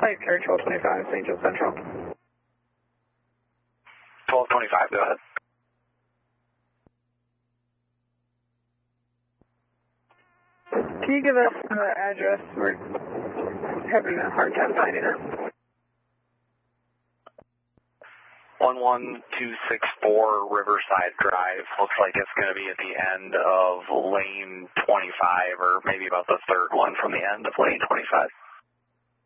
Flight Church 1225, St. Joe Central. 1225, go ahead. Can you give us the address? We're having a hard time finding it. 11264 Riverside Drive. Looks like it's going to be at the end of lane 25, or maybe about the third one from the end of lane 25.